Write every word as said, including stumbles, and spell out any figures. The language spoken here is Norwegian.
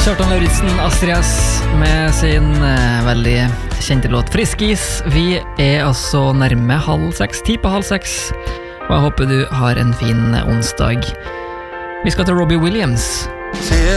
Kjartan Lauritzen, Astrid S med sin eh, veldig kjente låt Friskis. Vi er altså nærme halv seks, ti på halv seks, og jeg håper du har en fin onsdag. Vi skal til Robbie Williams.